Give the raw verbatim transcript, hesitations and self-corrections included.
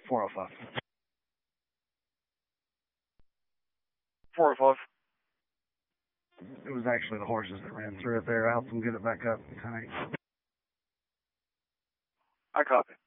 four oh five. four oh five. It was actually the horses that ran through it there. I helped them get it back up. I copy.